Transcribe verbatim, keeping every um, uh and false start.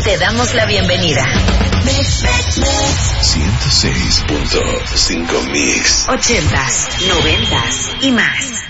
te damos la bienvenida. ciento seis punto cinco Mix. Ochentas, noventas y más.